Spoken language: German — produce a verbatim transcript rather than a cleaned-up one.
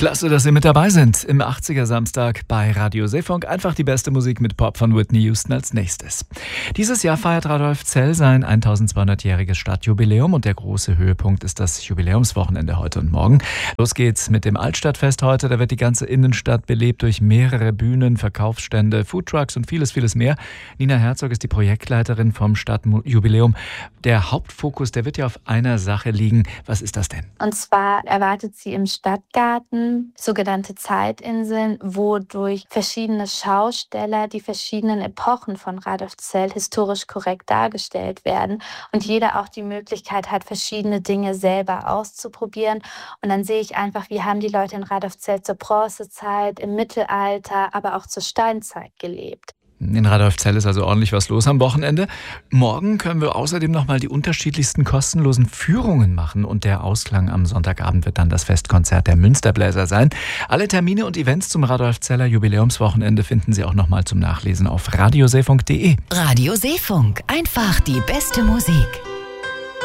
Klasse, dass Sie mit dabei sind im achtziger Samstag bei Radio Seefunk. Einfach die beste Musik mit Pop von Whitney Houston als nächstes. Dieses Jahr feiert Radolfzell sein eintausendzweihundertjähriges Stadtjubiläum und der große Höhepunkt ist das Jubiläumswochenende heute und morgen. Los geht's mit dem Altstadtfest heute. Da wird die ganze Innenstadt belebt durch mehrere Bühnen, Verkaufsstände, Foodtrucks und vieles, vieles mehr. Nina Herzog ist die Projektleiterin vom Stadtjubiläum. Der Hauptfokus, der wird ja auf einer Sache liegen. Was ist das denn? Und zwar erwartet sie im Stadtgarten sogenannte Zeitinseln, wo durch verschiedene Schausteller die verschiedenen Epochen von Radolfzell historisch korrekt dargestellt werden und jeder auch die Möglichkeit hat, verschiedene Dinge selber auszuprobieren. Und dann sehe ich einfach, wie haben die Leute in Radolfzell zur Bronzezeit, im Mittelalter, aber auch zur Steinzeit gelebt. In Radolfzell ist also ordentlich was los am Wochenende. Morgen können wir außerdem nochmal die unterschiedlichsten kostenlosen Führungen machen und der Ausklang am Sonntagabend wird dann das Festkonzert der Münsterbläser sein. Alle Termine und Events zum Radolfzeller Jubiläumswochenende finden Sie auch nochmal zum Nachlesen auf radioseefunk punkt de. Radio Seefunk, einfach die beste Musik.